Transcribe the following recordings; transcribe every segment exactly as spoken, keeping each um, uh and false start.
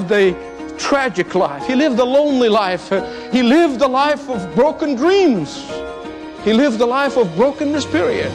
lived a tragic life. He lived a lonely life. He lived a life of broken dreams. He lived a life of brokenness, period.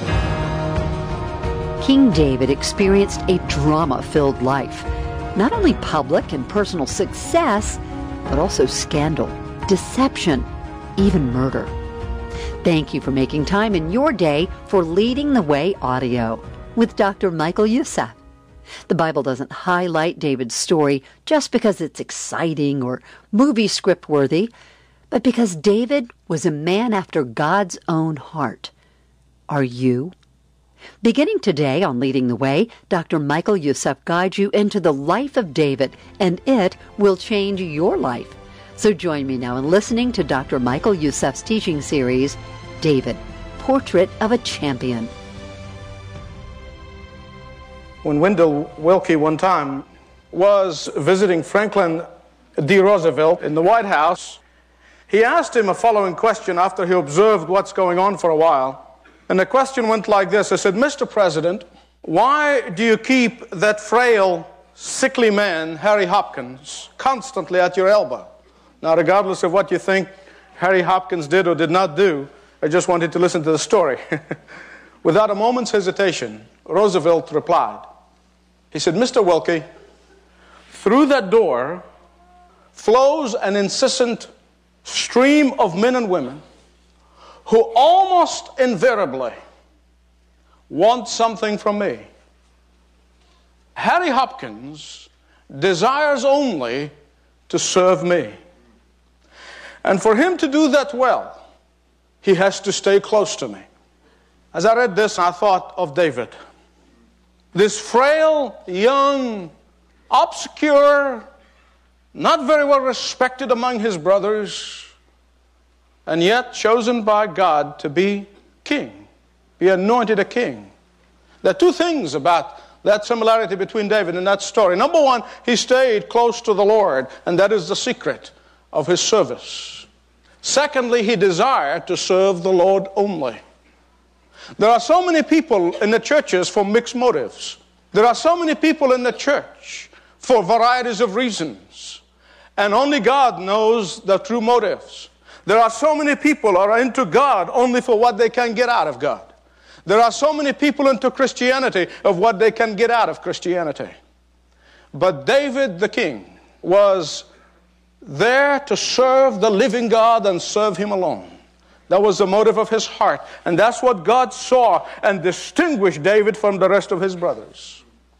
King David experienced a drama-filled life. Not only public and personal success, but also scandal, deception, even murder. Thank you for making time in your day for Leading the Way Audio with Doctor Michael Youssef. The Bible doesn't highlight David's story just because it's exciting or movie script worthy, but because David was a man after God's own heart. Are you? Beginning today on Leading the Way, Doctor Michael Youssef guides you into the life of David, and it will change your life. So join me now in listening to Doctor Michael Youssef's teaching series, David, Portrait of a Champion. When Wendell Willkie one time was visiting Franklin D. Roosevelt in the White House, he asked him a following question after he observed what's going on for a while. And the question went like this. He said, "Mister President, why do you keep that frail, sickly man, Harry Hopkins, constantly at your elbow?" Now, regardless of what you think Harry Hopkins did or did not do, I just wanted to listen to the story. Without a moment's hesitation, Roosevelt replied. He said, "Mister Willkie, through that door flows an incessant stream of men and women who almost invariably want something from me. Harry Hopkins desires only to serve me. And for him to do that well, he has to stay close to me." As I read this, I thought of David. This frail, young, obscure, not very well respected among his brothers, and yet chosen by God to be king, be anointed a king. There are two things about that similarity between David and that story. Number one, he stayed close to the Lord, and that is the secret of his service. Secondly, he desired to serve the Lord only. There are so many people in the churches for mixed motives. There are so many people in the church for varieties of reasons, and only God knows the true motives. There are so many people who are into God only for what they can get out of God. There are so many people into Christianity of what they can get out of Christianity. But David the king was there to serve the living God and serve him alone. That was the motive of his heart. And that's what God saw and distinguished David from the rest of his brothers.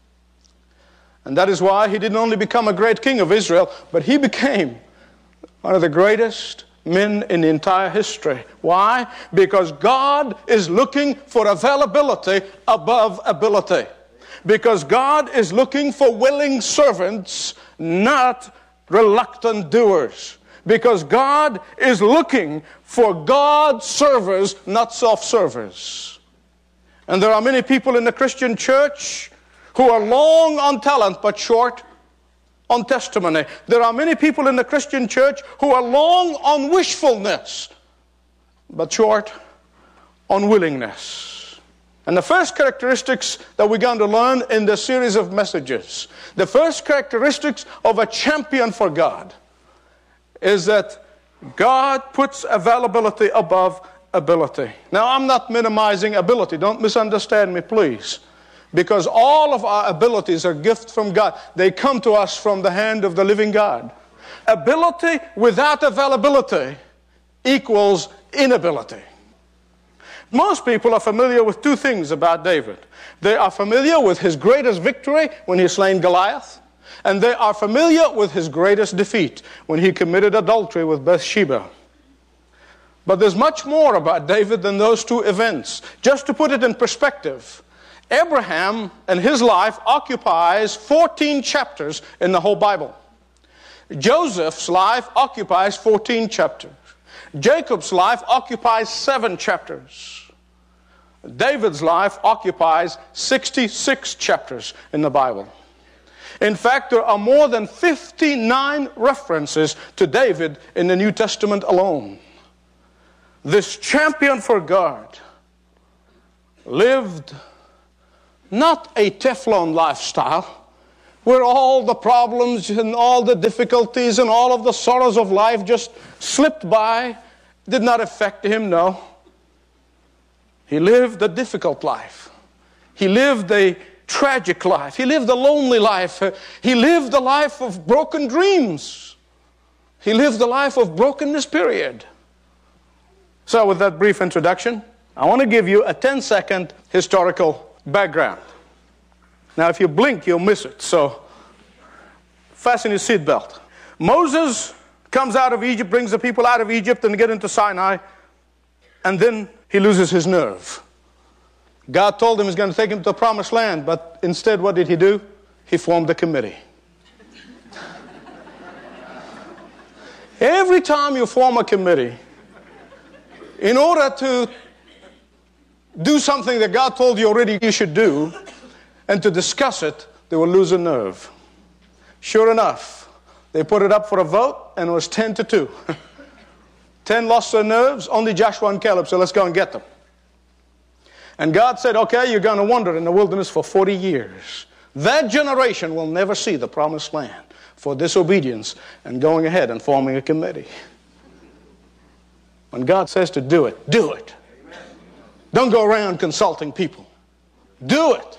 And that is why he didn't only become a great king of Israel, but he became one of the greatest men in the entire history. Why? Because God is looking for availability above ability. Because God is looking for willing servants, not reluctant doers. Because God is looking for God servers, not self-servers. And there are many people in the Christian church who are long on talent but short on testimony. There are many people in the Christian church who are long on wishfulness but short on willingness. And the first characteristics that we're going to learn in this series of messages, the first characteristics of a champion for God, is that God puts availability above ability. Now, I'm not minimizing ability. Don't misunderstand me, please. Because all of our abilities are gifts from God. They come to us from the hand of the living God. Ability without availability equals inability. Most people are familiar with two things about David. They are familiar with his greatest victory when he slain Goliath, and they are familiar with his greatest defeat when he committed adultery with Bathsheba. But there's much more about David than those two events. Just to put it in perspective, Abraham and his life occupies fourteen chapters in the whole Bible. Joseph's life occupies fourteen chapters. Jacob's life occupies seven chapters. David's life occupies sixty-six chapters in the Bible. In fact, there are more than fifty-nine references to David in the New Testament alone. This champion for God lived not a Teflon lifestyle, where all the problems and all the difficulties and all of the sorrows of life just slipped by, did not affect him, no. He lived a difficult life. He lived a tragic life. He lived a lonely life. He lived a life of broken dreams. He lived a life of brokenness, period. So with that brief introduction, I want to give you a ten-second historical background. Now, if you blink, you'll miss it, so fasten your seatbelt. Moses comes out of Egypt, brings the people out of Egypt and get into Sinai, and then he loses his nerve. God told him he's going to take him to the promised land, but instead what did he do? He formed a committee. Every time you form a committee, in order to do something that God told you already you should do, and to discuss it, they will lose a nerve. Sure enough, they put it up for a vote, and it was ten to two. ten lost their nerves, only Joshua and Caleb said, let's go and get them. And God said, okay, you're going to wander in the wilderness for forty years. That generation will never see the promised land for disobedience and going ahead and forming a committee. When God says to do it, do it. Don't go around consulting people. Do it.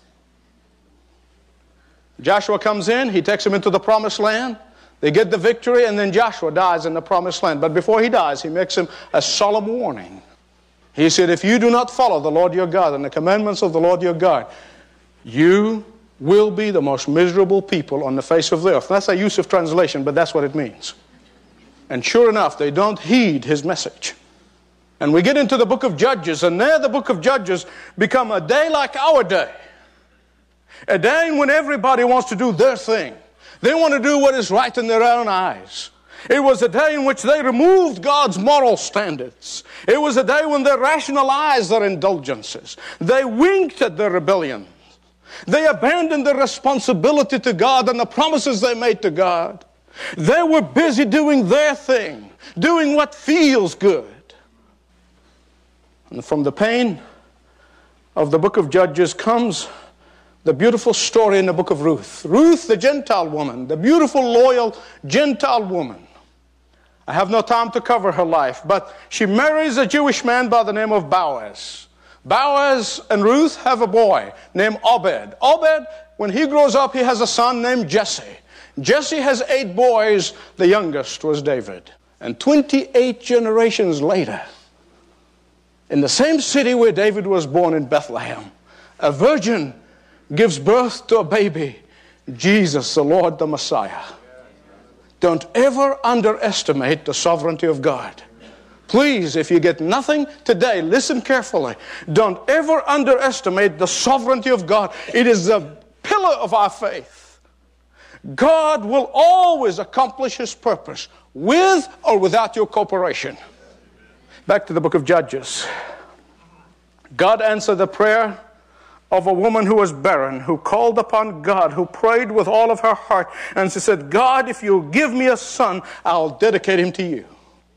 Joshua comes in, he takes them into the promised land. They get the victory, and then Joshua dies in the promised land. But before he dies, he makes him a solemn warning. He said, if you do not follow the Lord your God and the commandments of the Lord your God, you will be the most miserable people on the face of the earth. That's a use of translation, but that's what it means. And sure enough, they don't heed his message. And we get into the book of Judges, and there the book of Judges become a day like our day. A day when everybody wants to do their thing. They want to do what is right in their own eyes. It was a day in which they removed God's moral standards. It was a day when they rationalized their indulgences. They winked at their rebellion. They abandoned their responsibility to God and the promises they made to God. They were busy doing their thing, doing what feels good. And from the pain of the book of Judges comes the beautiful story in the book of Ruth. Ruth, the Gentile woman, the beautiful, loyal Gentile woman. I have no time to cover her life, but she marries a Jewish man by the name of Boaz. Boaz and Ruth have a boy named Obed. Obed, when he grows up, he has a son named Jesse. Jesse has eight boys. The youngest was David. And twenty-eight generations later, in the same city where David was born in Bethlehem, a virgin gives birth to a baby, Jesus, the Lord, the Messiah. Don't ever underestimate the sovereignty of God. Please, if you get nothing today, listen carefully. Don't ever underestimate the sovereignty of God. It is the pillar of our faith. God will always accomplish his purpose with or without your cooperation. Back to the book of Judges. God answered the prayer of a woman who was barren, who called upon God, who prayed with all of her heart, and she said, God, if you'll give me a son, I'll dedicate him to you.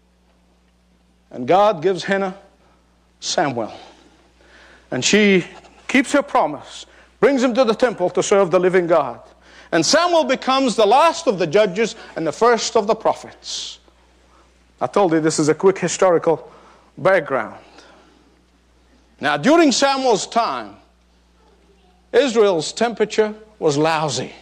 And God gives Hannah Samuel. And she keeps her promise, brings him to the temple to serve the living God. And Samuel becomes the last of the judges and the first of the prophets. I told you this is a quick historical background. Now, during Samuel's time, Israel's temperature was lousy.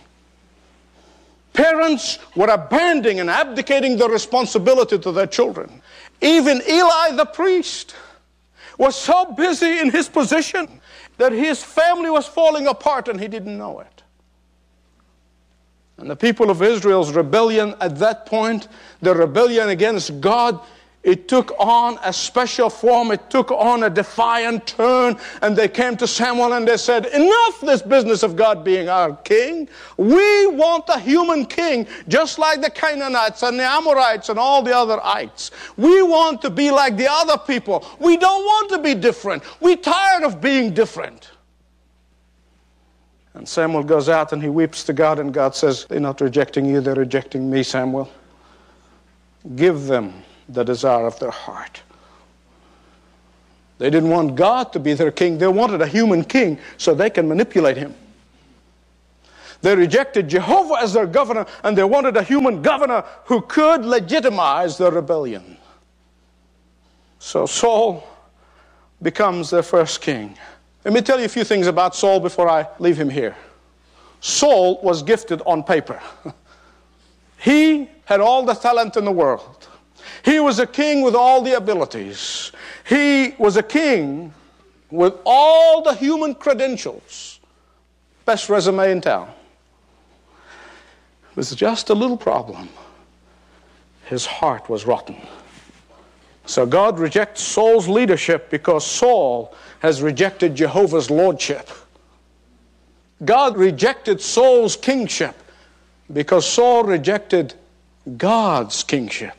Parents were abandoning and abdicating their responsibility to their children. Even Eli the priest was so busy in his position that his family was falling apart and he didn't know it. And the people of Israel's rebellion at that point, the rebellion against God, it took on a special form. It took on a defiant turn. And they came to Samuel and they said, enough this business of God being our king. We want a human king, just like the Canaanites and the Amorites and all the other ites. We want to be like the other people. We don't want to be different. We're tired of being different. And Samuel goes out and he weeps to God, and God says, they're not rejecting you, they're rejecting me, Samuel. Give them the desire of their heart. They didn't want God to be their king. They wanted a human king so they can manipulate him. They rejected Jehovah as their governor, and they wanted a human governor who could legitimize their rebellion. So Saul becomes their first king. Let me tell you a few things about Saul before I leave him here. Saul was gifted on paper. He had all the talent in the world. He was a king with all the abilities. He was a king with all the human credentials. Best resume in town. It was just a little problem. His heart was rotten. So God rejects Saul's leadership because Saul has rejected Jehovah's lordship. God rejected Saul's kingship because Saul rejected God's kingship.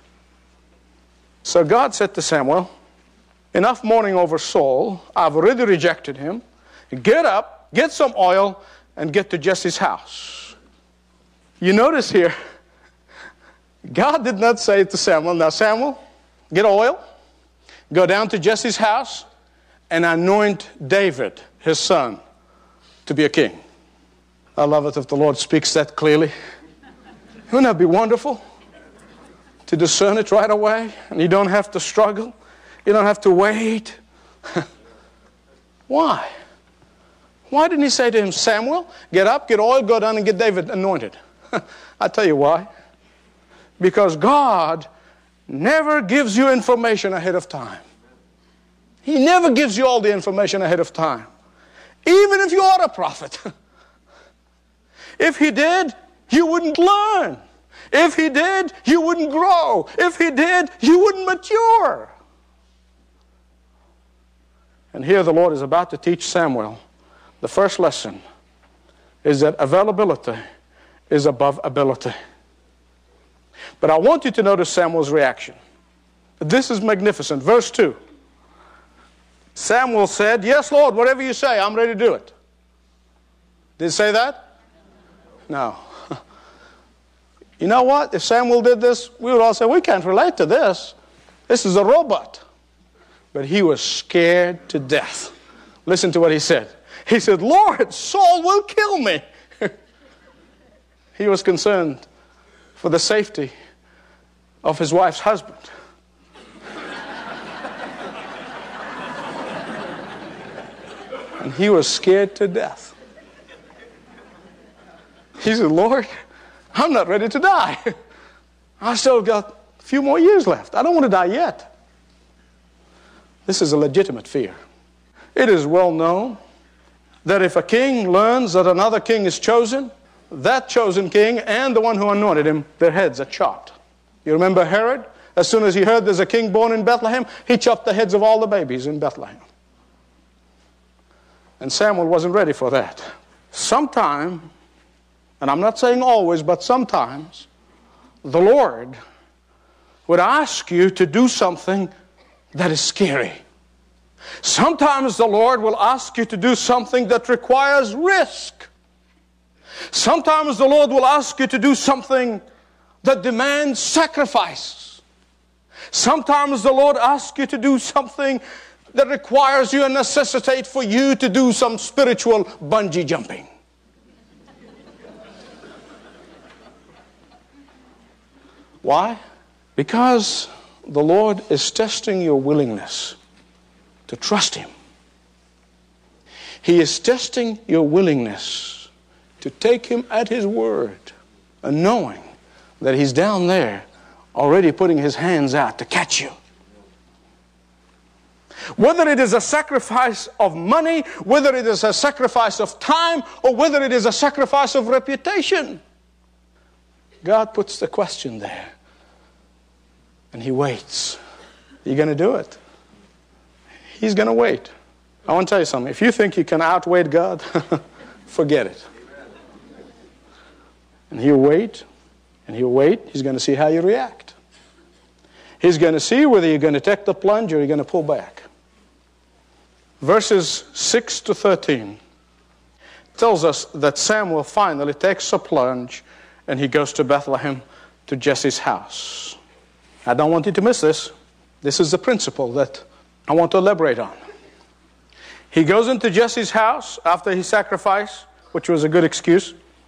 So God said to Samuel, enough mourning over Saul. I've already rejected him. Get up, get some oil, and get to Jesse's house. You notice here, God did not say to Samuel, now Samuel, get oil, go down to Jesse's house, and anoint David, his son, to be a king. I love it if the Lord speaks that clearly. Wouldn't that be wonderful? To discern it right away, and you don't have to struggle. You don't have to wait. Why? Why didn't he say to him, Samuel, get up, get oil, go down and get David anointed? I'll tell you why. Because God never gives you information ahead of time. He never gives you all the information ahead of time. Even if you are a prophet. If he did, you wouldn't learn. If he did, you wouldn't grow. If he did, you wouldn't mature. And here the Lord is about to teach Samuel. The first lesson is that availability is above ability. But I want you to notice Samuel's reaction. This is magnificent. Verse two. Samuel said, yes, Lord, whatever you say, I'm ready to do it. Did it say that? No. You know what? If Samuel did this, we would all say, we can't relate to this. This is a robot. But he was scared to death. Listen to what he said. He said, Lord, Saul will kill me. He was concerned for the safety of his wife's husband. And he was scared to death. He said, Lord, I'm not ready to die. I still got a few more years left. I don't want to die yet. This is a legitimate fear. It is well known that if a king learns that another king is chosen, that chosen king and the one who anointed him, their heads are chopped. You remember Herod? As soon as he heard there's a king born in Bethlehem, he chopped the heads of all the babies in Bethlehem. And Samuel wasn't ready for that. Sometime, and I'm not saying always, but sometimes, the Lord would ask you to do something that is scary. Sometimes the Lord will ask you to do something that requires risk. Sometimes the Lord will ask you to do something that demands sacrifice. Sometimes the Lord asks you to do something that requires you and necessitates for you to do some spiritual bungee jumping. Why? Because the Lord is testing your willingness to trust Him. He is testing your willingness to take Him at His word and knowing that He's down there already putting His hands out to catch you. Whether it is a sacrifice of money, whether it is a sacrifice of time, or whether it is a sacrifice of reputation, God puts the question there. And He waits. Are you going to do it? He's going to wait. I want to tell you something. If you think you can outwait God, forget it. And He'll wait, and He'll wait. He's going to see how you react. He's going to see whether you're going to take the plunge or you're going to pull back. Verses six to thirteen tells us that Samuel finally takes a plunge and he goes to Bethlehem to Jesse's house. I don't want you to miss this. This is the principle that I want to elaborate on. He goes into Jesse's house after he sacrificed, which was a good excuse.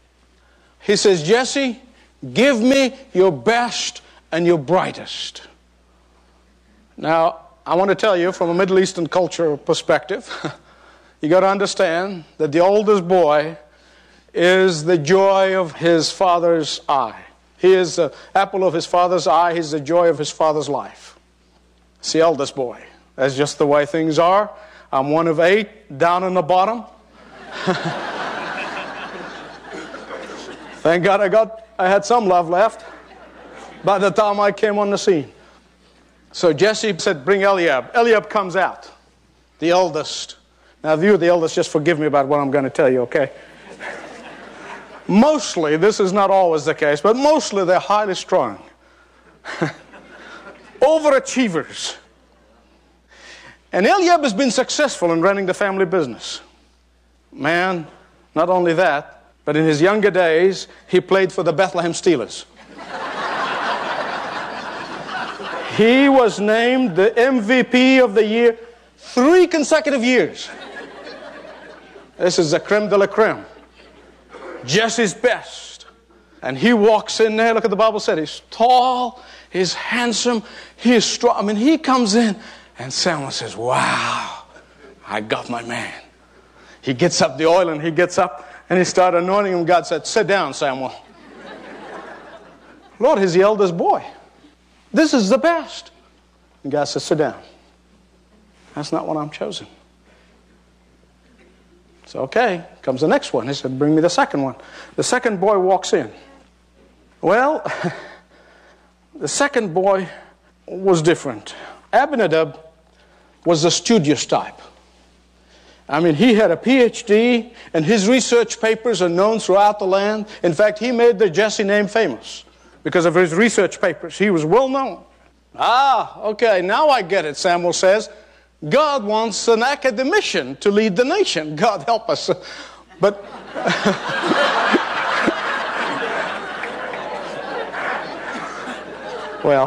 He says, Jesse, give me your best and your brightest. Now, I want to tell you from a Middle Eastern culture perspective, you got to understand that the oldest boy is the joy of his father's eye. He is the apple of his father's eye. He's the joy of his father's life. It's the eldest boy. That's just the way things are. I'm one of eight down in the bottom. Thank God I got, I had some love left by the time I came on the scene. So Jesse said, bring Eliab. Eliab comes out, the eldest. Now, if you're the eldest, just forgive me about what I'm going to tell you, okay? Mostly, this is not always the case, but mostly they're highly strung. Overachievers. And Eliab has been successful in running the family business. Man, not only that, but in his younger days, he played for the Bethlehem Steelers. He was named the M V P of the year three consecutive years. This is the creme de la creme. Jesse's best. And he walks in there, look at the Bible said, he's tall, he's handsome, he's strong. I mean, he comes in and Samuel says, wow, I got my man. He gets up the oil and he gets up and he started anointing him. God said, sit down, Samuel. Lord, he's the eldest boy. This is the best. And God said, sit down. That's not what I'm chosen. So, okay, comes the next one. He said, bring me the second one. The second boy walks in. Well, the second boy was different. Abinadab was the studious type. I mean, he had a P H D, and his research papers are known throughout the land. In fact, he made the Jesse name famous because of his research papers. He was well known. Ah, okay, now I get it, Samuel says. God wants an academician to lead the nation. God help us. But well,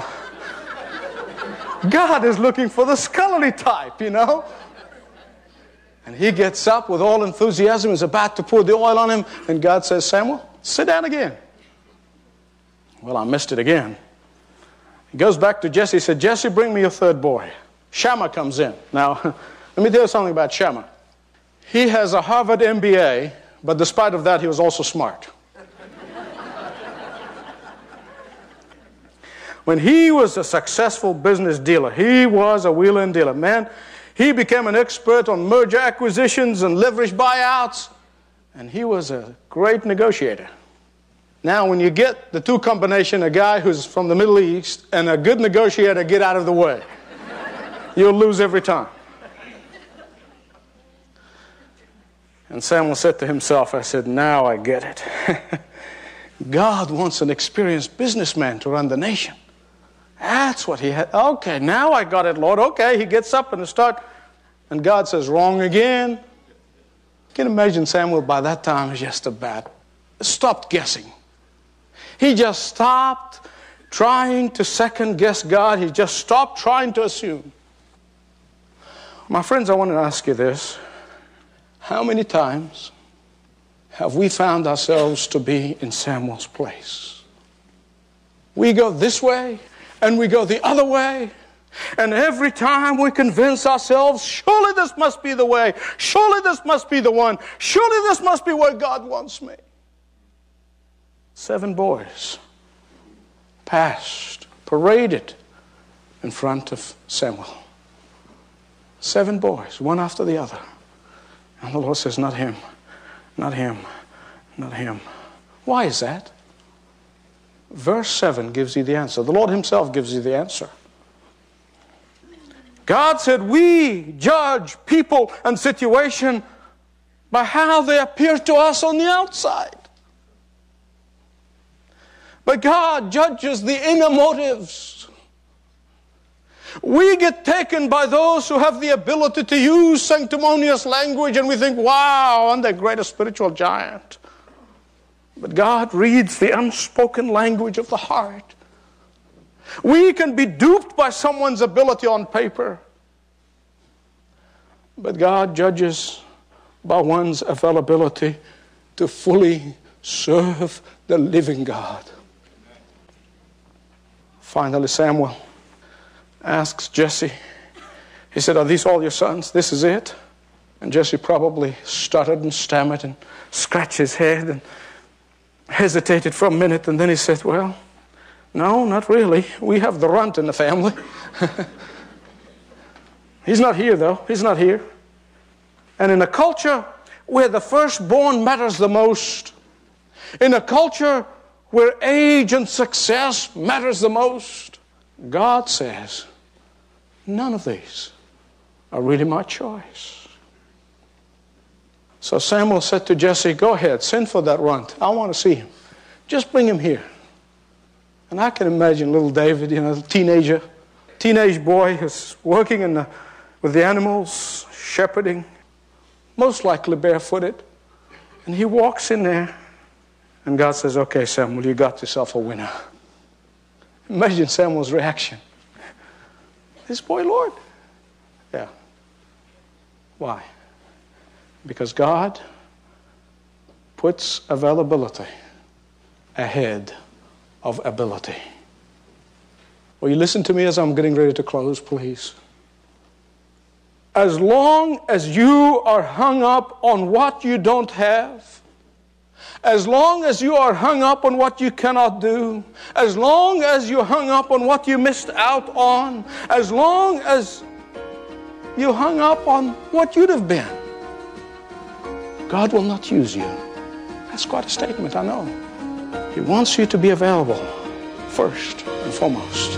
God is looking for the scholarly type, you know. And he gets up with all enthusiasm, is about to pour the oil on him, and God says, Samuel, sit down again. Well, I missed it again. He goes back to Jesse. He said, Jesse, bring me your third boy. Shammah comes in. Now, let me tell you something about Shammah. He has a Harvard M B A, but despite of that, he was also smart. When he was a successful business dealer, he was a wheeler and dealer. Man, he became an expert on merger acquisitions and leverage buyouts, and he was a great negotiator. Now, when you get the two combination, a guy who's from the Middle East and a good negotiator, get out of the way. You'll lose every time. And Samuel said to himself, I said, now I get it. God wants an experienced businessman to run the nation. That's what he had. Okay, now I got it, Lord. Okay, he gets up and start, and God says, wrong again. You can imagine Samuel by that time is just about stopped guessing. He just stopped trying to second guess God. He just stopped trying to assume. My friends, I want to ask you this. How many times have we found ourselves to be in Samuel's place? We go this way, and we go the other way. And every time we convince ourselves, surely this must be the way. Surely this must be the one. Surely this must be where God wants me. Seven boys passed, paraded in front of Samuel. Seven boys, one after the other. And the Lord says, not him, not him, not him. Why is that? Verse seven gives you the answer. The Lord himself gives you the answer. God said, we judge people and situation by how they appear to us on the outside. But God judges the inner motives. We get taken by those who have the ability to use sanctimonious language, and we think, wow, I'm the greatest spiritual giant. But God reads the unspoken language of the heart. We can be duped by someone's ability on paper, but God judges by one's availability to fully serve the living God. Finally, Samuel asks Jesse, he said, are these all your sons? This is it? And Jesse probably stuttered and stammered and scratched his head and hesitated for a minute, and then he said, well, no, not really. We have the runt in the family. He's not here, though. He's not here. And in a culture where the firstborn matters the most, in a culture where age and success matters the most, God says, none of these are really my choice. So Samuel said to Jesse, go ahead, send for that runt. I want to see him. Just bring him here. And I can imagine little David, you know, teenager, teenage boy who's working in the, with the animals, shepherding, most likely barefooted. And he walks in there, and God says, okay, Samuel, you got yourself a winner. Imagine Samuel's reaction. This boy, Lord? Yeah. Why? Because God puts availability ahead of ability. Will you listen to me as I'm getting ready to close, please? As long as you are hung up on what you don't have, as long as you are hung up on what you cannot do, as long as you're hung up on what you missed out on, as long as you hung up on what you'd have been, God will not use you. That's quite a statement, I know. He wants you to be available first and foremost.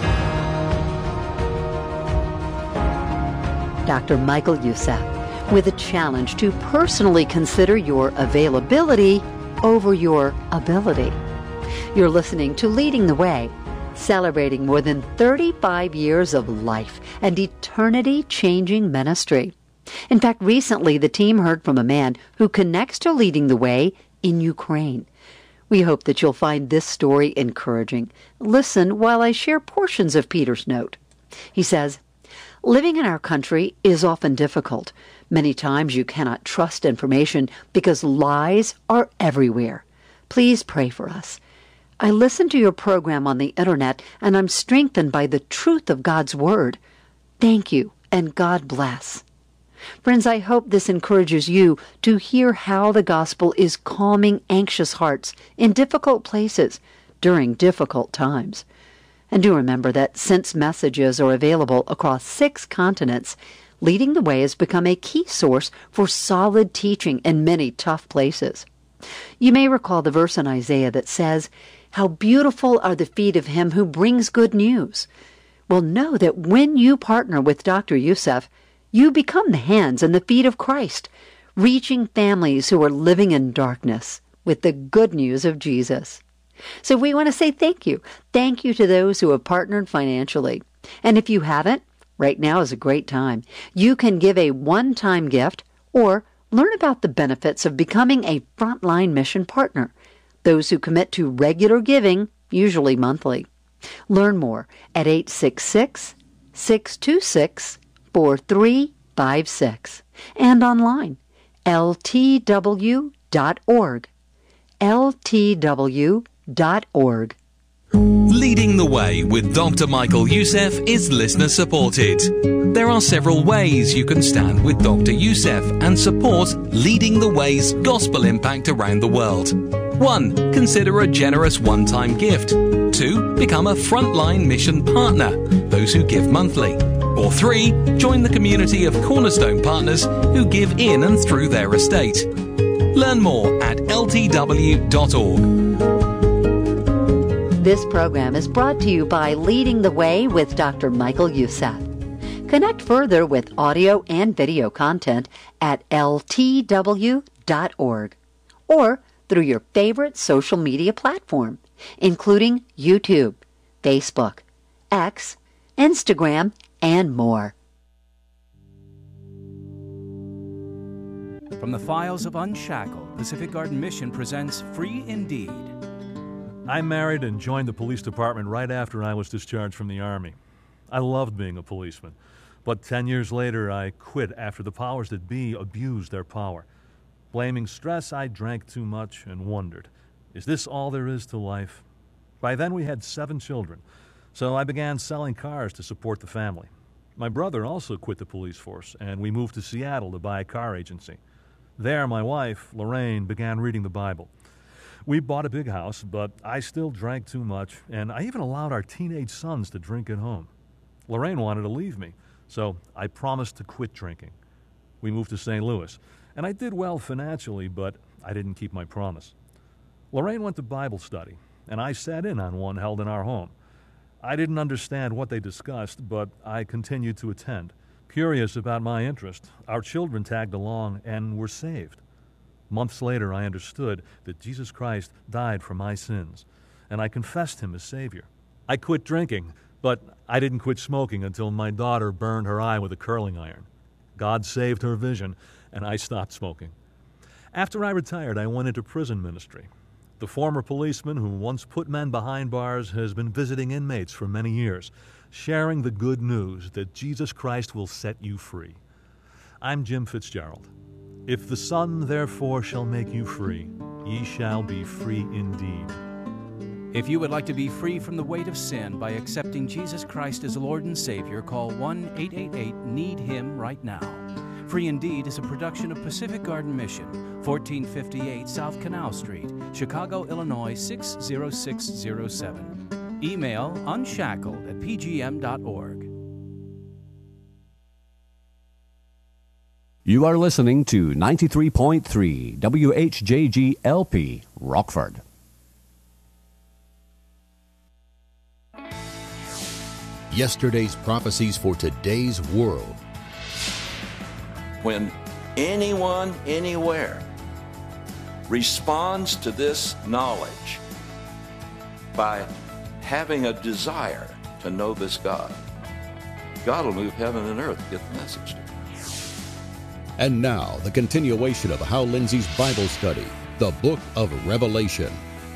Doctor Michael Youssef with a challenge to personally consider your availability over your ability. You're listening to Leading the Way, celebrating more than thirty-five years of life and eternity-changing ministry. In fact, recently the team heard from a man who connects to Leading the Way in Ukraine. We hope that you'll find this story encouraging. Listen while I share portions of Peter's note. He says, living in our country is often difficult. Many times you cannot trust information because lies are everywhere. Please pray for us. I listen to your program on the internet and I'm strengthened by the truth of God's Word. Thank you and God bless. Friends, I hope this encourages you to hear how the gospel is calming anxious hearts in difficult places during difficult times. And do remember that since messages are available across six continents, Leading the Way has become a key source for solid teaching in many tough places. You may recall the verse in Isaiah that says, "How beautiful are the feet of him who brings good news." Well, know that when you partner with Doctor Youssef, you become the hands and the feet of Christ, reaching families who are living in darkness with the good news of Jesus. So we want to say thank you. Thank you to those who have partnered financially. And if you haven't, right now is a great time. You can give a one-time gift or learn about the benefits of becoming a frontline mission partner. Those who commit to regular giving, usually monthly. Learn more at eight six six, six two six, four three five six and online, L T W dot org. L T W dot org. Leading the Way with Doctor Michael Youssef is listener supported. There are several ways you can stand with Doctor Youssef and support Leading the Way's gospel impact around the world. One, consider a generous one-time gift. Two, become a frontline mission partner, those who give monthly. Or three, join the community of Cornerstone partners who give in and through their estate. Learn more at L T W dot org. This program is brought to you by Leading the Way with Doctor Michael Youssef. Connect further with audio and video content at L T W dot org or through your favorite social media platform, including YouTube, Facebook, X, Instagram, and more. From the files of Unshackled, Pacific Garden Mission presents Free Indeed. I married and joined the police department right after I was discharged from the Army. I loved being a policeman, but ten years later I quit after the powers that be abused their power. Blaming stress, I drank too much and wondered, is this all there is to life? By then we had seven children, so I began selling cars to support the family. My brother also quit the police force, and we moved to Seattle to buy a car agency. There, my wife, Lorraine, began reading the Bible. We bought a big house, but I still drank too much, and I even allowed our teenage sons to drink at home. Lorraine wanted to leave me, so I promised to quit drinking. We moved to Saint Louis, and I did well financially, but I didn't keep my promise. Lorraine went to Bible study, and I sat in on one held in our home. I didn't understand what they discussed, but I continued to attend. Curious about my interest, our children tagged along and were saved. Months later, I understood that Jesus Christ died for my sins, and I confessed him as Savior. I quit drinking, but I didn't quit smoking until my daughter burned her eye with a curling iron. God saved her vision, and I stopped smoking. After I retired, I went into prison ministry. The former policeman who once put men behind bars has been visiting inmates for many years, sharing the good news that Jesus Christ will set you free. I'm Jim Fitzgerald. If the Son therefore shall make you free, ye shall be free indeed. If you would like to be free from the weight of sin by accepting Jesus Christ as Lord and Savior, call one eight eight eight, need him right now. Free Indeed is a production of Pacific Garden Mission, fourteen fifty-eight South Canal Street, Chicago, Illinois six zero six zero seven. Email unshackled at p g m dot org. You are listening to ninety-three point three W H J G L P, Rockford. Yesterday's prophecies for today's world. When anyone, anywhere, responds to this knowledge by having a desire to know this God, God will move heaven and earth to get the message to them. And now, the continuation of Hal Lindsey's Bible study, the book of Revelation.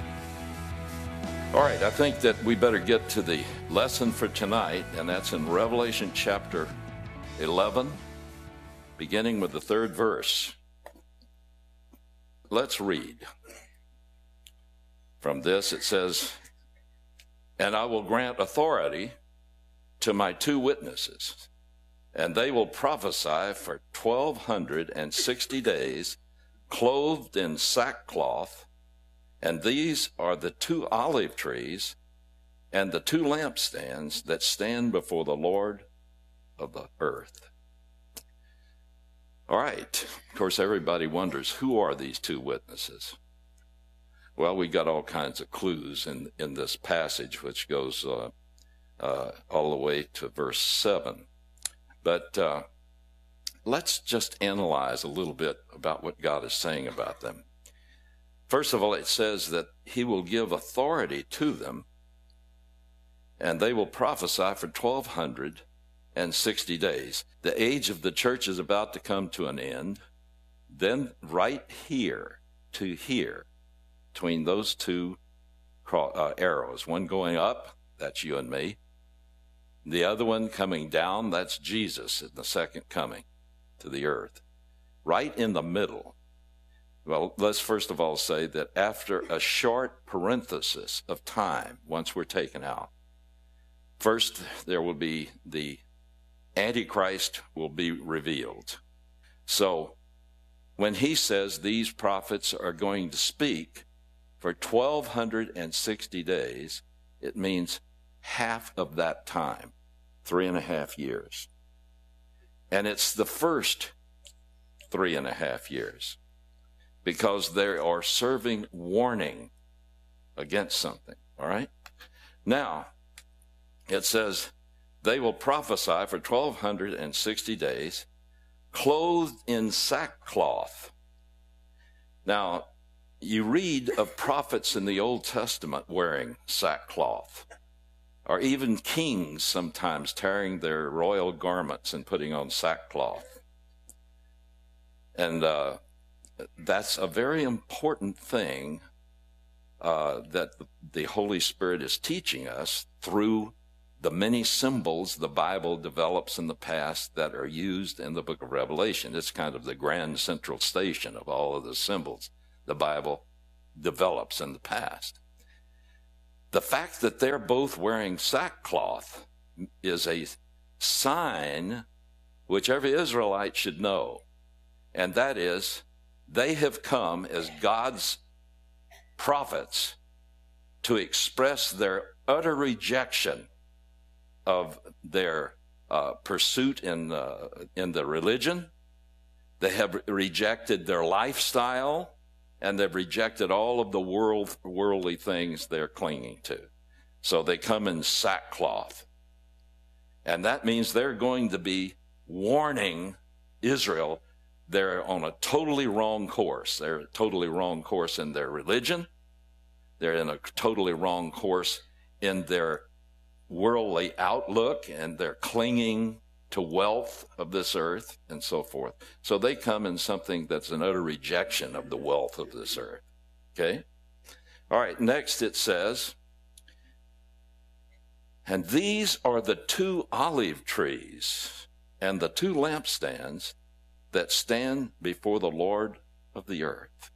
All right, I think that we better get to the lesson for tonight, and that's in Revelation chapter eleven, beginning with the third verse. Let's read. From this it says, "And I will grant authority to my two witnesses, and they will prophesy for twelve hundred and sixty days, clothed in sackcloth. And these are the two olive trees and the two lampstands that stand before the Lord of the earth." All right. Of course, everybody wonders, who are these two witnesses? Well, we got all kinds of clues in, in this passage, which goes uh, uh, all the way to verse seven. But uh, let's just analyze a little bit about what God is saying about them. First of all, it says that he will give authority to them, and they will prophesy for twelve hundred sixty days. The age of the church is about to come to an end. Then right here to here, between those two uh, arrows, one going up, that's you and me. The other one coming down, that's Jesus in the second coming to the earth. Right in the middle. Well, let's first of all say that after a short parenthesis of time, once we're taken out, first there will be the Antichrist will be revealed. So when he says these prophets are going to speak for twelve sixty days, it means half of that time, three and a half years. And it's the first three and a half years, because they are serving warning against something, all right? Now, it says, they will prophesy for twelve sixty days, clothed in sackcloth. Now, you read of prophets in the Old Testament wearing sackcloth, or even kings sometimes tearing their royal garments and putting on sackcloth. And uh, that's a very important thing uh, that the Holy Spirit is teaching us through the many symbols the Bible develops in the past that are used in the book of Revelation. It's kind of the grand central station of all of the symbols the Bible develops in the past. The fact that they're both wearing sackcloth is a sign which every Israelite should know, and that is they have come as God's prophets to express their utter rejection of their uh, pursuit in uh, in the religion. They have rejected their lifestyle, and they've rejected all of the world worldly things they're clinging to. So they come in sackcloth. And that means they're going to be warning Israel they're on a totally wrong course. They're a totally wrong course in their religion. They're in a totally wrong course in their worldly outlook, and they're clinging to wealth of this earth and so forth. So they come in something that's an utter rejection of the wealth of this earth. Okay? All right, next it says, and these are the two olive trees and the two lampstands that stand before the Lord of the earth.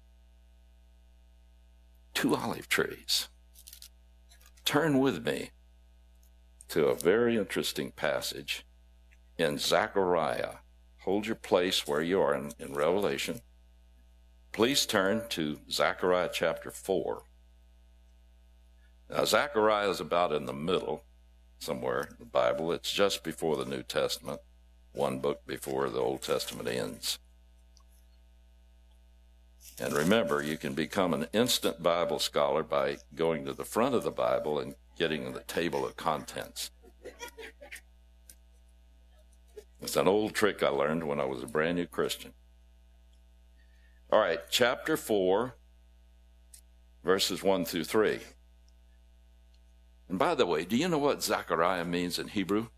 Two olive trees. Turn with me to a very interesting passage in Zechariah. Hold your place where you are in, in Revelation. Please turn to Zechariah chapter four. Now, Zechariah is about in the middle somewhere in the Bible. It's just before the New Testament, one book before the Old Testament ends. And remember, you can become an instant Bible scholar by going to the front of the Bible and getting the table of contents. It's an old trick I learned when I was a brand new Christian. All right, chapter four, verses one through three. And by the way, do you know what Zechariah means in Hebrew?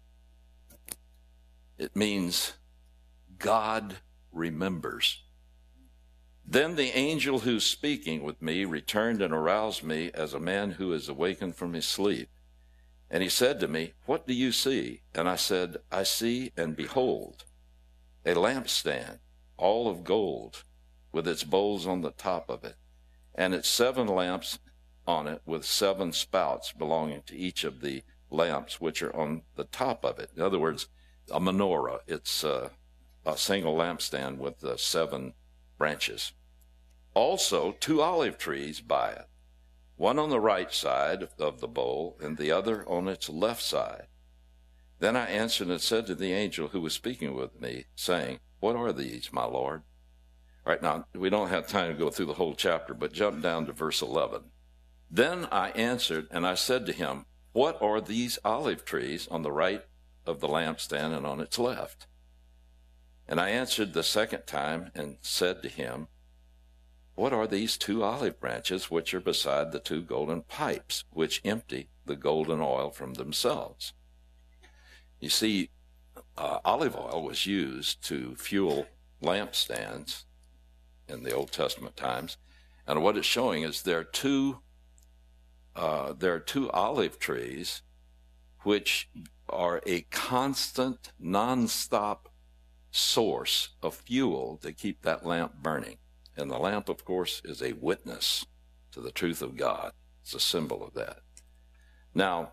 It means God remembers. Then the angel who's speaking with me returned and aroused me as a man who is awakened from his sleep. And he said to me, what do you see? And I said, I see and behold, a lampstand, all of gold, with its bowls on the top of it, and its seven lamps on it with seven spouts belonging to each of the lamps which are on the top of it. In other words, a menorah. It's uh, a single lampstand with uh, seven branches. Also, two olive trees by it, one on the right side of the bowl and the other on its left side. Then I answered and said to the angel who was speaking with me, saying, what are these, my Lord? All right, now, we don't have time to go through the whole chapter, but jump down to verse eleven. Then I answered and I said to him, what are these olive trees on the right of the lampstand and on its left? And I answered the second time and said to him, what are these two olive branches which are beside the two golden pipes, which empty the golden oil from themselves? You see, uh, olive oil was used to fuel lampstands in the Old Testament times. And what it's showing is there are two, uh, there are two olive trees which are a constant, non-stop source of fuel to keep that lamp burning. And the lamp, of course, is a witness to the truth of God. It's a symbol of that. Now,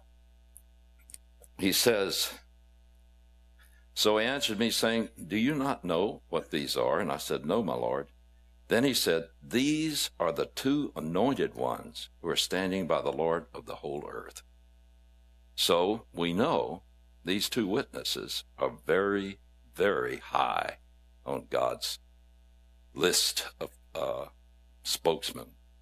he says, so he answered me saying, do you not know what these are? And I said, no, my Lord. Then he said, these are the two anointed ones who are standing by the Lord of the whole earth. So we know these two witnesses are very, very high on God's list of uh, spokesmen.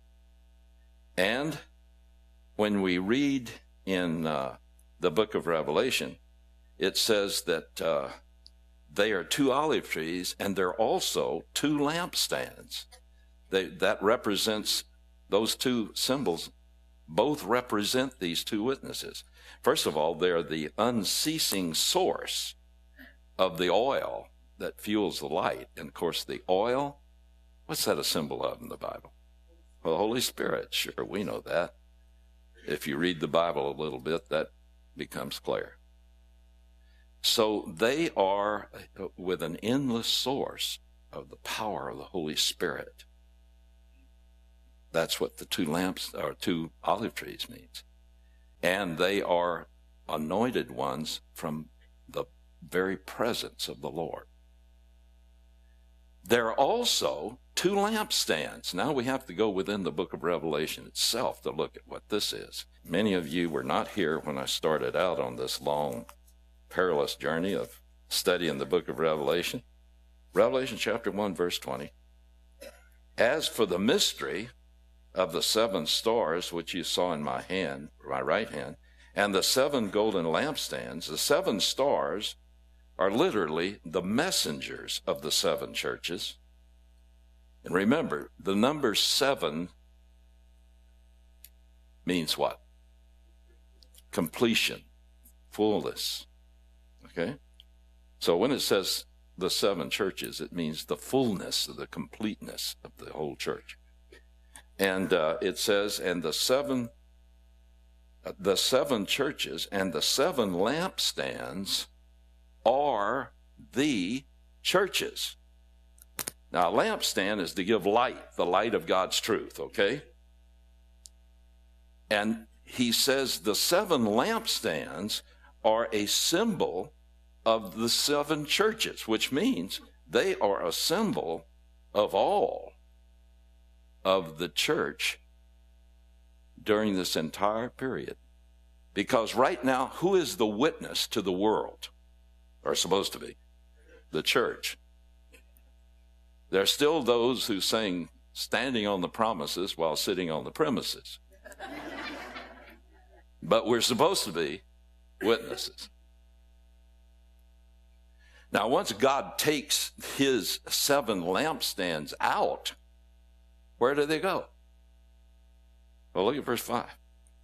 And when we read in uh, the book of Revelation, it says that uh, they are two olive trees, and they're also two lampstands. They, that represents, those two symbols both represent these two witnesses. First of all, they're the unceasing source of the oil that fuels the light. And of course, the oil, what's that a symbol of in the Bible? Well, the Holy Spirit, sure, we know that. If you read the Bible a little bit, that becomes clear. So they are with an endless source of the power of the Holy Spirit. That's what the two lamps or two olive trees means. And they are anointed ones from the very presence of the Lord. There are also two lampstands. Now we have to go within the book of Revelation itself to look at what this is. Many of you were not here when I started out on this long, perilous journey of studying the book of Revelation. Revelation chapter one, verse twenty. As for the mystery of the seven stars which you saw in my hand, my right hand, and the seven golden lampstands, the seven stars are literally the messengers of the seven churches. And remember, the number seven means what? Completion, fullness. Okay? So when it says the seven churches, it means the fullness, the completeness of the whole church. And uh, it says, and the seven, uh, the seven churches and the seven lampstands are the churches. Now, a lampstand is to give light, the light of God's truth, okay? And he says the seven lampstands are a symbol of the seven churches, which means they are a symbol of all of the church during this entire period. Because right now, who is the witness to the world? Or supposed to be? The church. There are still those who sing standing on the promises while sitting on the premises. But we're supposed to be witnesses. Now, once God takes his seven lampstands out, where do they go? Well, look at verse five.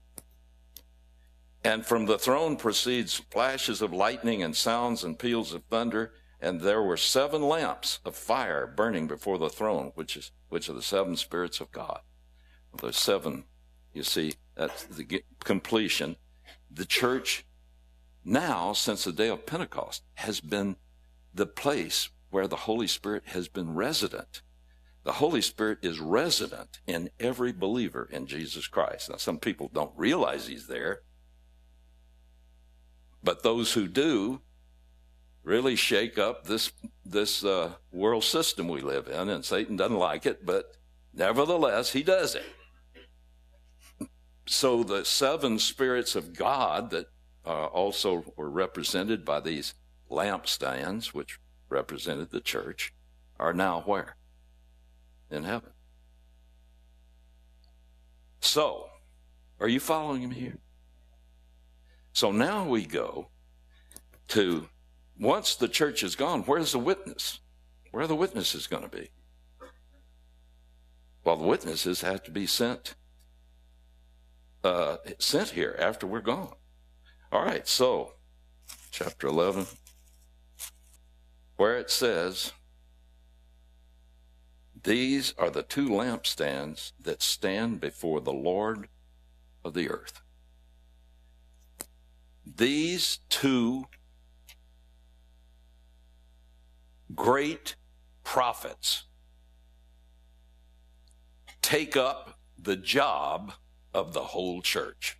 And from the throne proceeds flashes of lightning and sounds and peals of thunder, and there were seven lamps of fire burning before the throne, which is which are the seven spirits of God. Well, there's seven, you see, that's the completion. The church now, since the day of Pentecost, has been the place where the Holy Spirit has been resident. The Holy Spirit is resident in every believer in Jesus Christ. Now, some people don't realize he's there, but those who do really shake up this this uh, world system we live in, and Satan doesn't like it, but nevertheless, he does it. So the seven spirits of God that uh, also were represented by these lampstands, which represented the church, are now where? In heaven. So, are you following me here? So now we go to, once the church is gone, where's the witness? Where are the witnesses going to be? Well, the witnesses have to be sent, uh, sent here after we're gone. All right, so, chapter eleven, where it says, these are the two lampstands that stand before the Lord of the earth. These two great prophets take up the job of the whole church.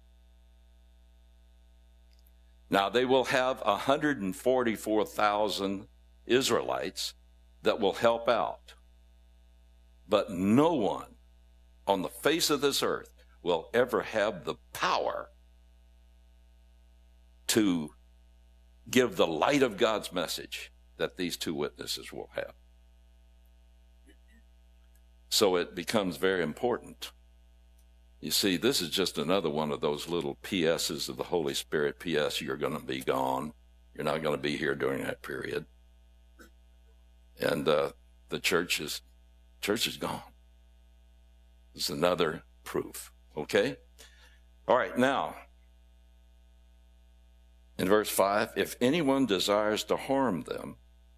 Now, they will have one hundred forty-four thousand Israelites that will help out. But no one on the face of this earth will ever have the power to give the light of God's message that these two witnesses will have. So it becomes very important. You see, this is just another one of those little P S's of the Holy Spirit. P S, you're going to be gone. You're not going to be here during that period. And uh, the church is, church is gone. This is another proof. Okay? All right, now, in verse five, if anyone desires to harm them,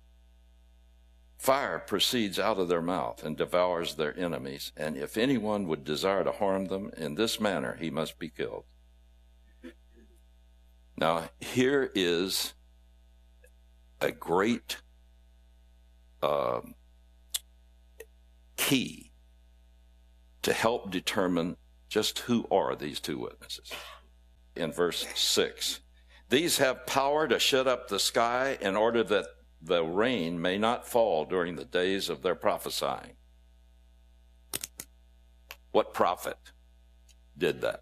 fire proceeds out of their mouth and devours their enemies. And if anyone would desire to harm them in this manner, he must be killed. Now, here is a great uh, key to help determine just who are these two witnesses. In verse six, these have power to shut up the sky in order that the rain may not fall during the days of their prophesying. What prophet did that?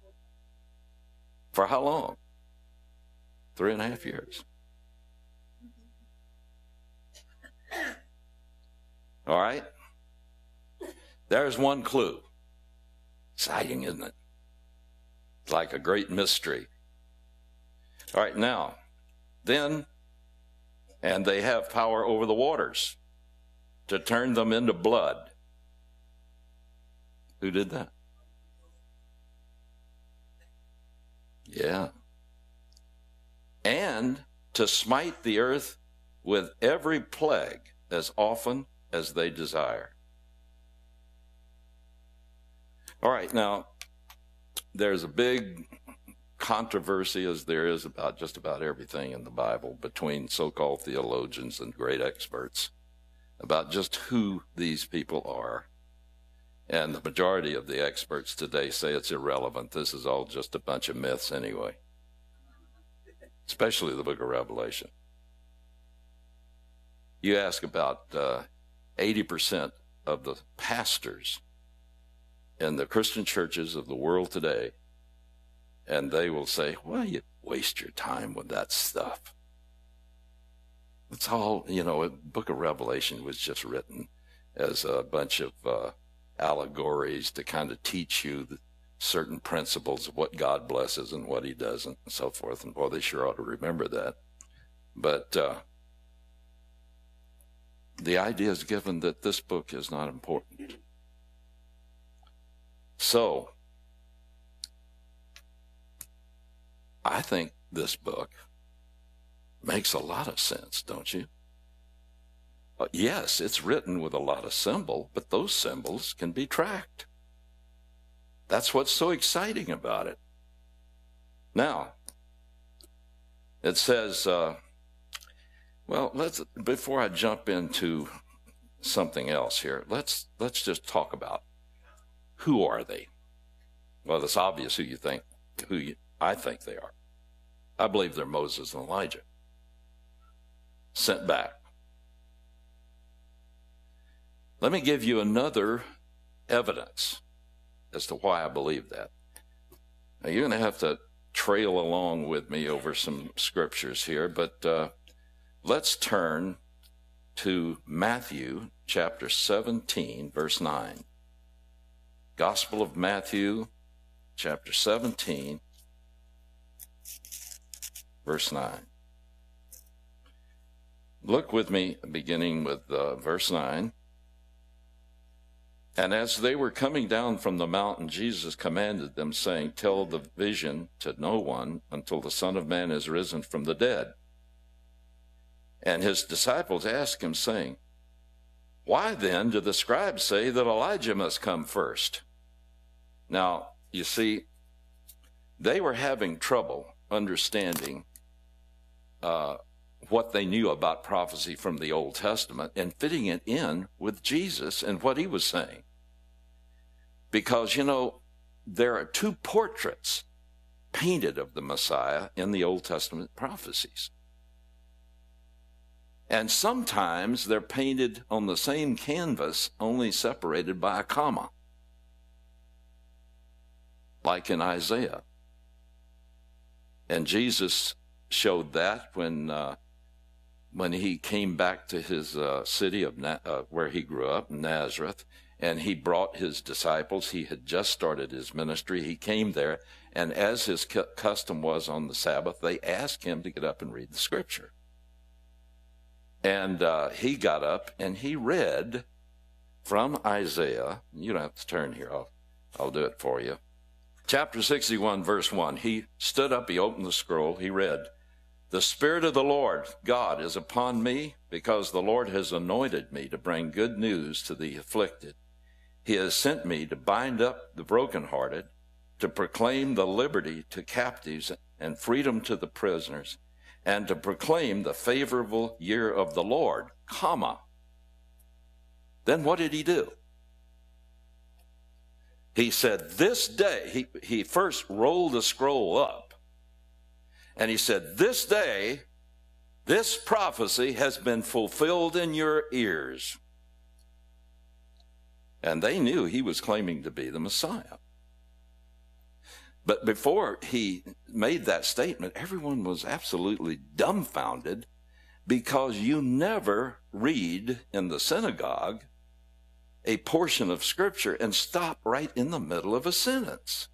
For how long? Three and a half years. All right? There's one clue. Exciting, isn't it? It's like a great mystery. All right, now, then, and they have power over the waters to turn them into blood. Who did that? Yeah. And to smite the earth with every plague as often as they desire. All right, now, there's a big controversy, as there is about just about everything in the Bible, between so-called theologians and great experts about just who these people are. And the majority of the experts today say it's irrelevant. This is all just a bunch of myths anyway, especially the book of Revelation. You ask about uh, eighty percent of the pastors in the Christian churches of the world today, and they will say, well, you waste your time with that stuff. It's all, you know, the book of Revelation was just written as a bunch of uh, allegories to kind of teach you the certain principles of what God blesses and what he doesn't and so forth. And boy, they sure ought to remember that. But uh, the idea is given that this book is not important. So, I think this book makes a lot of sense, don't you? Uh, yes, it's written with a lot of symbols, but those symbols can be tracked. That's what's so exciting about it. Now, it says, uh, well, let's before I jump into something else here, let's let's just talk about who are they. Well, it's obvious who you think, who you, I think they are. I believe they're Moses and Elijah, sent back. Let me give you another evidence as to why I believe that. Now, you're going to have to trail along with me over some scriptures here, but uh, let's turn to Matthew chapter seventeen, verse nine. Gospel of Matthew chapter seventeen, verse nine. Look with me, beginning with uh, verse nine. And as they were coming down from the mountain, Jesus commanded them, saying, tell the vision to no one until the Son of Man is risen from the dead. And his disciples asked him, saying, why then do the scribes say that Elijah must come first? Now, you see, they were having trouble understanding uh, what they knew about prophecy from the Old Testament and fitting it in with Jesus and what he was saying. Because, you know, there are two portraits painted of the Messiah in the Old Testament prophecies. And sometimes they're painted on the same canvas, only separated by a comma, like in Isaiah. And Jesus showed that when uh, when he came back to his uh, city of Na- uh, where he grew up, Nazareth, and he brought his disciples. He had just started his ministry. He came there, and as his cu- custom was on the Sabbath, they asked him to get up and read the scripture. And uh, he got up and he read from Isaiah. You don't have to turn here. I'll, I'll do it for you. Chapter sixty-one, verse one. He stood up, he opened the scroll, he read, the Spirit of the Lord God is upon me, because the Lord has anointed me to bring good news to the afflicted. He has sent me to bind up the brokenhearted, to proclaim the liberty to captives and freedom to the prisoners, and to proclaim the favorable year of the Lord, comma. Then what did he do? He said, this day, he, he first rolled the scroll up, and he said, this day, this prophecy has been fulfilled in your ears. And they knew he was claiming to be the Messiah. But before he made that statement, everyone was absolutely dumbfounded, because you never read in the synagogue a portion of Scripture and stop right in the middle of a sentence.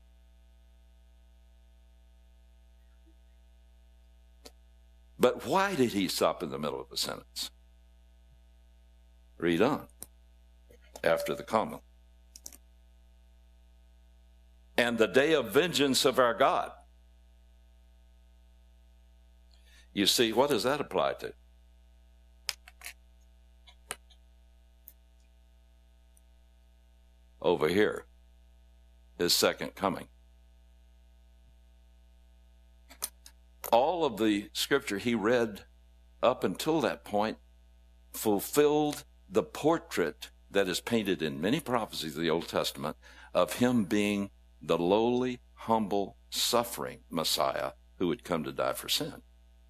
But why did he stop in the middle of a sentence? Read on after the comma. And the day of vengeance of our God. You see, what does that apply to? Over here, his second coming. All of the Scripture he read up until that point fulfilled the portrait that is painted in many prophecies of the Old Testament of him being the lowly, humble, suffering Messiah who would come to die for sin.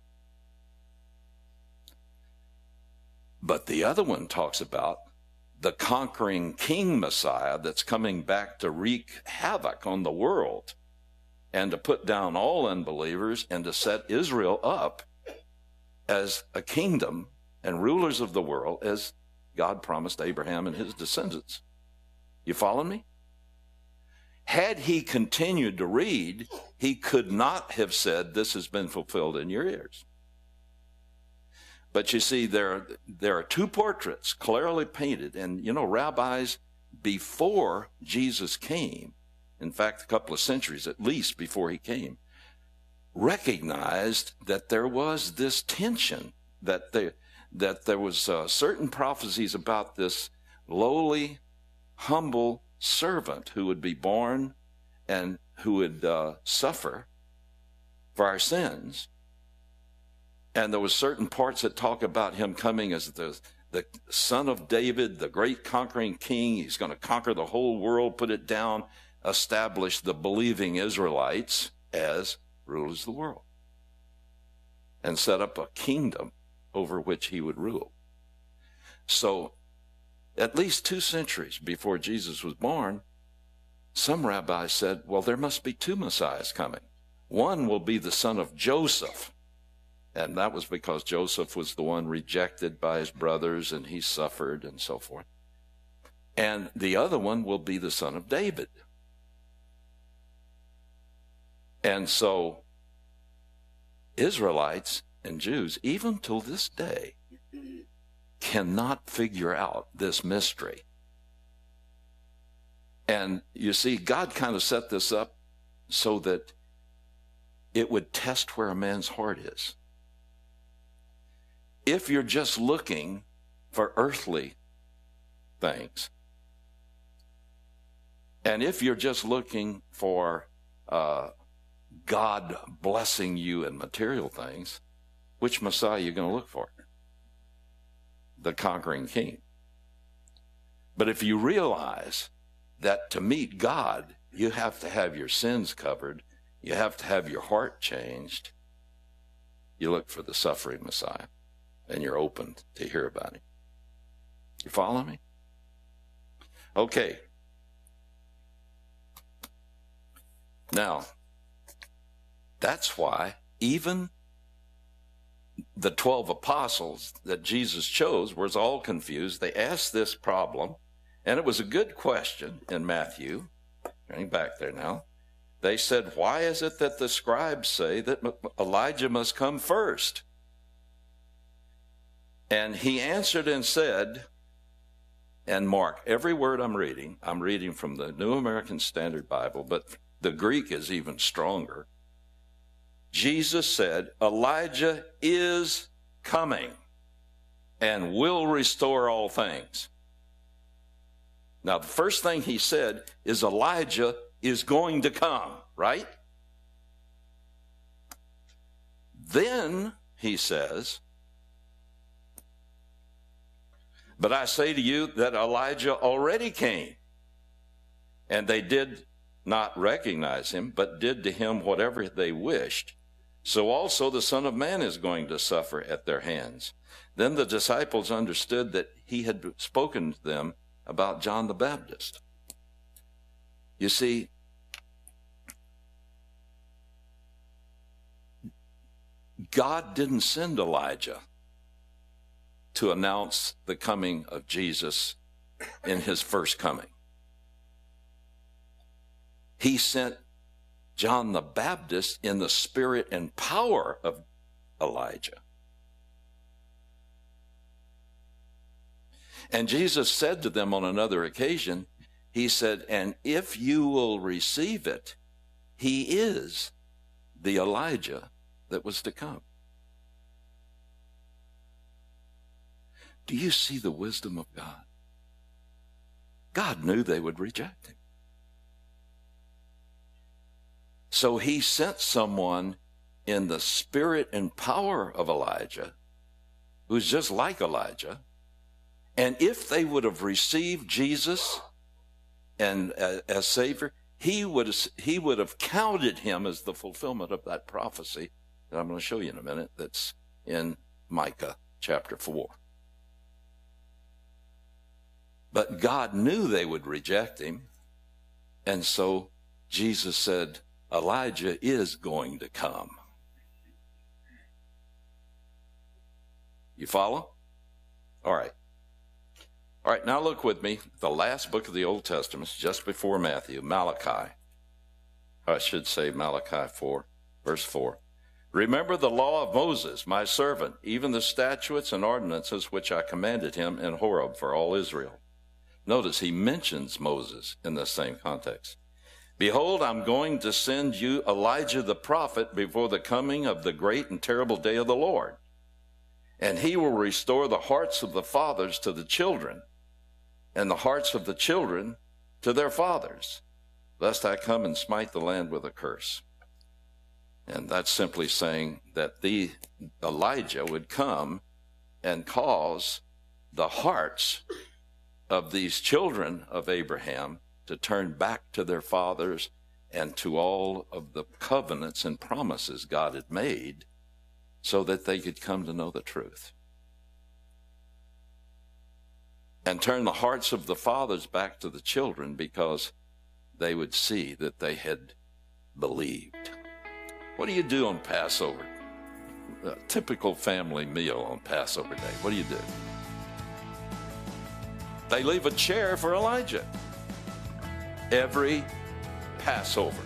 But the other one talks about the conquering king Messiah that's coming back to wreak havoc on the world and to put down all unbelievers and to set Israel up as a kingdom and rulers of the world as God promised Abraham and his descendants. You follow me? Had he continued to read, he could not have said, this has been fulfilled in your ears. But you see, there, there are two portraits clearly painted. And, you know, rabbis before Jesus came, in fact, a couple of centuries at least before he came, recognized that there was this tension, that there, that there was uh, certain prophecies about this lowly, humble servant who would be born and who would uh, suffer for our sins. And there was certain parts that talk about him coming as the, the son of David, the great conquering king. He's going to conquer the whole world, put it down, establish the believing Israelites as rulers of the world, and set up a kingdom over which he would rule. So at least two centuries before Jesus was born, some rabbis said, well, there must be two Messiahs coming. One will be the son of Joseph. And that was because Joseph was the one rejected by his brothers and he suffered and so forth. And the other one will be the son of David. And so Israelites and Jews, even till this day, cannot figure out this mystery. And you see, God kind of set this up so that it would test where a man's heart is. If you're just looking for earthly things, and if you're just looking for uh, God blessing you in material things, which Messiah are you going to look for? The conquering king. But if you realize that to meet God, you have to have your sins covered, you have to have your heart changed, you look for the suffering Messiah. And you're open to hear about him. You follow me? Okay. Now, that's why even the twelve apostles that Jesus chose was all confused. They asked this problem, and it was a good question in Matthew. Getting back there now. They said, why is it that the scribes say that Elijah must come first? And he answered and said, and mark every word I'm reading, I'm reading from the New American Standard Bible, but the Greek is even stronger. Jesus said, Elijah is coming and will restore all things. Now, the first thing he said is Elijah is going to come, right? Then, he says, but I say to you that Elijah already came, and they did not recognize him, but did to him whatever they wished. So also the Son of Man is going to suffer at their hands. Then the disciples understood that he had spoken to them about John the Baptist. You see, God didn't send Elijah to announce the coming of Jesus in his first coming. He sent John the Baptist in the spirit and power of Elijah. And Jesus said to them on another occasion, he said, and if you will receive it, he is the Elijah that was to come. Do you see the wisdom of God? God knew they would reject him. So he sent someone in the spirit and power of Elijah, who's just like Elijah. And if they would have received Jesus and uh, as Savior, he would, he would have counted him as the fulfillment of that prophecy that I'm going to show you in a minute, that's in Micah chapter four. But God knew they would reject him, and so Jesus said, Elijah is going to come. You follow? All right. All right, now look with me. The last book of the Old Testament, just before Matthew, Malachi. I should say Malachi four, verse four. Remember the law of Moses, my servant, even the statutes and ordinances which I commanded him in Horeb for all Israel. Notice he mentions Moses in the same context. Behold, I'm going to send you Elijah the prophet before the coming of the great and terrible day of the Lord. And he will restore the hearts of the fathers to the children, and the hearts of the children to their fathers, lest I come and smite the land with a curse. And that's simply saying that the Elijah would come and cause the hearts of these children of Abraham to turn back to their fathers and to all of the covenants and promises God had made, so that they could come to know the truth. And turn the hearts of the fathers back to the children, because they would see that they had believed. What do you do on Passover? A typical family meal on Passover day. What do you do? They leave a chair for Elijah every Passover.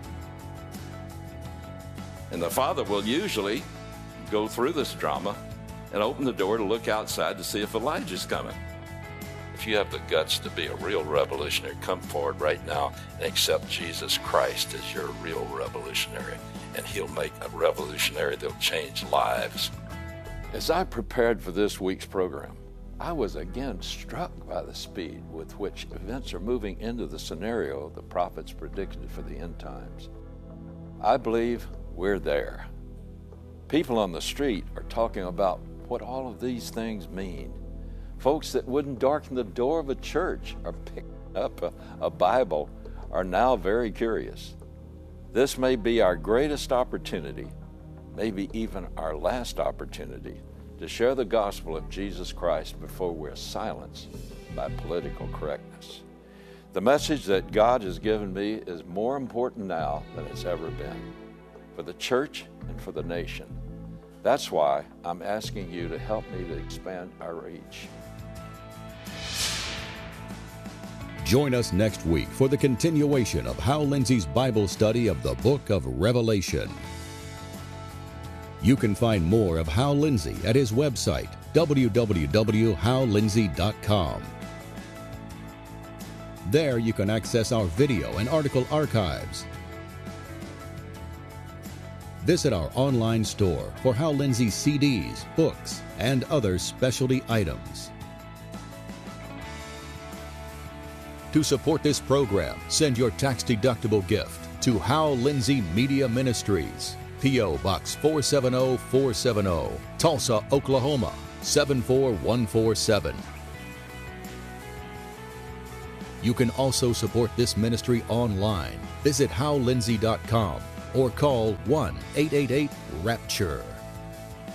And the father will usually go through this drama and open the door to look outside to see if Elijah's coming. If you have the guts to be a real revolutionary, come forward right now and accept Jesus Christ as your real revolutionary, and he'll make a revolutionary that'll change lives. As I prepared for this week's program, I was again struck by the speed with which events are moving into the scenario the prophets predicted for the end times. I believe we're there. People on the street are talking about what all of these things mean. Folks that wouldn't darken the door of a church or pick up a, a Bible are now very curious. This may be our greatest opportunity, maybe even our last opportunity, to share the gospel of Jesus Christ before we're silenced by political correctness. The message that God has given me is more important now than it's ever been, for the church and for the nation. That's why I'm asking you to help me to expand our reach. Join us next week for the continuation of Hal Lindsey's Bible study of the book of Revelation. You can find more of Hal Lindsey at his website, w w w dot hal lindsey dot com. There you can access our video and article archives. Visit our online store for Hal Lindsey C Ds, books, and other specialty items. To support this program, send your tax-deductible gift to Hal Lindsey Media Ministries, P O. Box four seven zero four seven zero, Tulsa, Oklahoma seven four one four seven. You can also support this ministry online. Visit how lindsay dot com or call one eight eight eight RAPTURE.